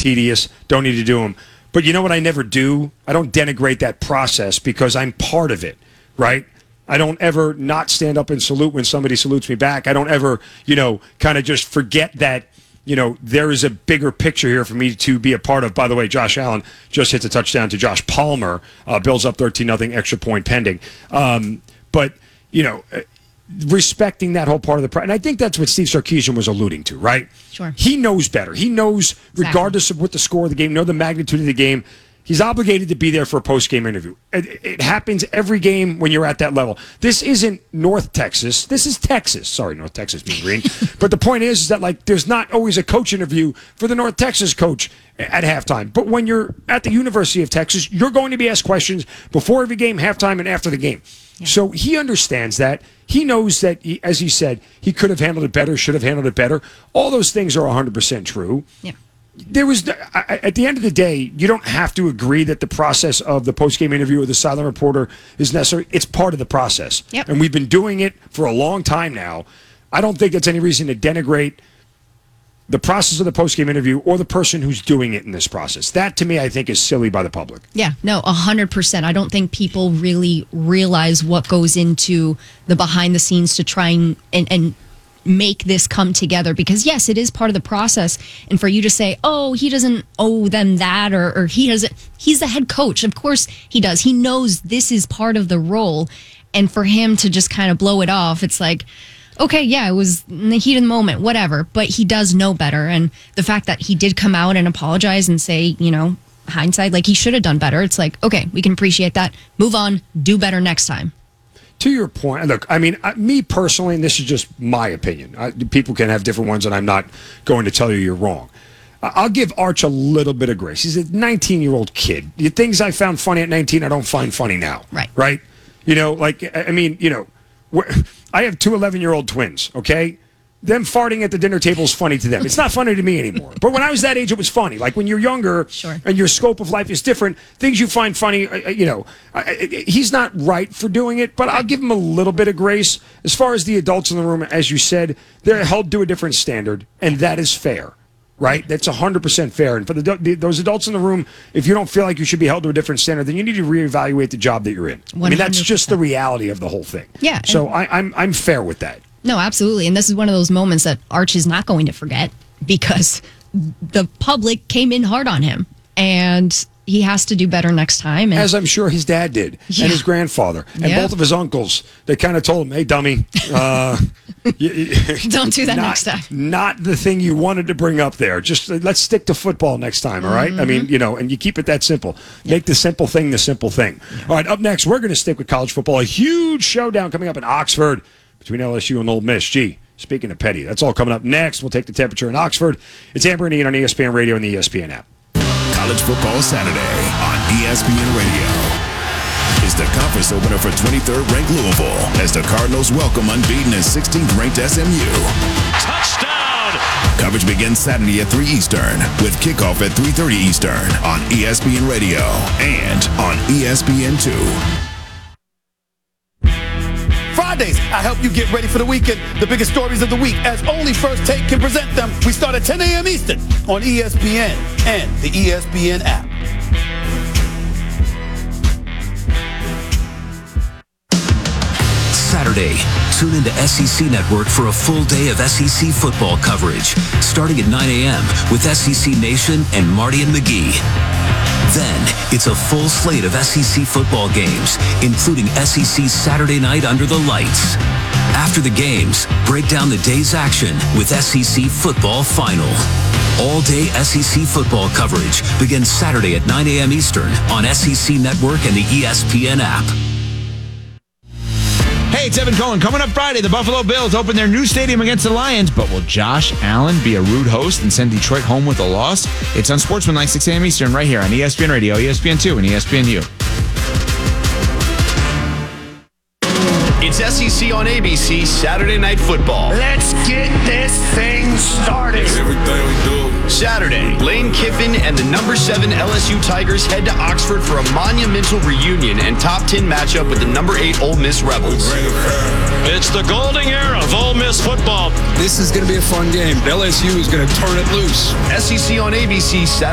tedious, don't need to do them. But you know what I never do? I don't denigrate that process because I'm part of it, right? I don't ever not stand up and salute when somebody salutes me back. I don't ever, kind of just forget that, there is a bigger picture here for me to be a part of. By the way, Josh Allen just hits a touchdown to Josh Palmer. Bills up 13-0, extra point pending. But respecting that whole part of the and I think that's what Steve Sarkisian was alluding to, right? Sure. He knows better. He knows, regardless of what the score of the game, the magnitude of the game, he's obligated to be there for a post-game interview. It happens every game when you're at that level. This isn't North Texas. This is Texas. Sorry, North Texas, Mean Green. But the point is that, there's not always a coach interview for the North Texas coach at halftime. But when you're at the University of Texas, you're going to be asked questions before every game, halftime, and after the game. Yeah. So he understands that. He knows that, as he said, he could have handled it better, should have handled it better. All those things are 100% true. Yeah. There was, at the end of the day, you don't have to agree that the process of the post-game interview with the silent reporter is necessary. It's part of the process. Yep. And we've been doing it for a long time now. I don't think that's any reason to denigrate the process of the post-game interview or the person who's doing it in this process. That, to me, I think is silly by the public. Yeah, no, 100%. I don't think people really realize what goes into the behind the scenes to try and make this come together, because yes, it is part of the process. And for you to say, oh, he doesn't owe them that, or he's the head coach. Of course he does. He knows this is part of the role. And for him to just kind of blow it off, it's like, okay, yeah, it was in the heat of the moment, whatever. But he does know better. And the fact that he did come out and apologize and say, hindsight, like he should have done better. It's like, okay, we can appreciate that. Move on, do better next time. To your point, look, I mean, me personally, and this is just my opinion. People can have different ones, and I'm not going to tell you you're wrong. I'll give Arch a little bit of grace. He's a 19-year-old kid. The things I found funny at 19, I don't find funny now. Right. Right? I have two 11-year-old twins, okay? Them farting at the dinner table is funny to them. It's not funny to me anymore. But when I was that age, it was funny. Like when you're younger Sure. and your scope of life is different, things you find funny, he's not right for doing it, but I'll give him a little bit of grace. As far as the adults in the room, as you said, they're held to a different standard, and that is fair, right? That's 100% fair. And for those adults in the room, if you don't feel like you should be held to a different standard, then you need to reevaluate the job that you're in. 100%. I mean, that's just the reality of the whole thing. Yeah. So I'm fair with that. No, absolutely. And this is one of those moments that Arch is not going to forget, because the public came in hard on him, and he has to do better next time. And as I'm sure his dad did, and his grandfather, and both of his uncles. They kind of told him, hey, dummy, don't do that next time. Not the thing you wanted to bring up there. Just let's stick to football next time, all right? I mean, and you keep it that simple. Make the simple thing the simple thing. Yeah. All right, up next, we're going to stick with college football. A huge showdown coming up in Oxford between LSU and Ole Miss. Gee, speaking of petty, that's all coming up next. We'll take the temperature in Oxford. It's Amber and Ian on ESPN Radio and the ESPN app. College Football Saturday on ESPN Radio is the conference opener for 23rd ranked Louisville as the Cardinals welcome unbeaten and 16th ranked SMU. Touchdown! Coverage begins Saturday at 3 Eastern with kickoff at 3:30 Eastern on ESPN Radio and on ESPN2. Fridays, I help you get ready for the weekend. The biggest stories of the week, as only First Take can present them. We start at 10 a.m. Eastern on ESPN and the ESPN app. Saturday, tune into SEC Network for a full day of SEC football coverage, starting at 9 a.m. with SEC Nation and Marty and McGee. Then, it's a full slate of SEC football games, including SEC Saturday Night Under the Lights. After the games, break down the day's action with SEC Football Final. All-day SEC football coverage begins Saturday at 9 a.m. Eastern on SEC Network and the ESPN app. Hey, it's Evan Cohen. Coming up Friday, the Buffalo Bills open their new stadium against the Lions, but will Josh Allen be a rude host and send Detroit home with a loss? It's on Sportsmanlike 6 a.m. Eastern right here on ESPN Radio, ESPN2, and ESPNU. It's SEC on ABC Saturday Night Football. Let's get this thing started. Everything we do. Saturday, Lane Kiffin and the number 7 LSU Tigers head to Oxford for a monumental reunion and top 10 matchup with the number 8 Ole Miss Rebels. It's the golden era of Ole Miss football. This is going to be a fun game. LSU is going to turn it loose. SEC on ABC Saturday